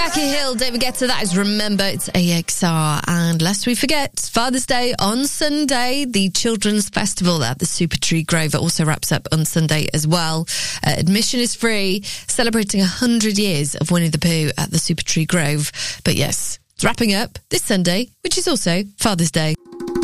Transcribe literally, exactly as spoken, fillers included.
Becky Hill, David Guetta, that is Remember. It's A X R. And lest we forget, Father's Day on Sunday, the Children's Festival at the Super Tree Grove also wraps up on Sunday as well. Uh, admission is free, celebrating one hundred years of Winnie the Pooh at the Super Tree Grove. But yes, it's wrapping up this Sunday, which is also Father's Day.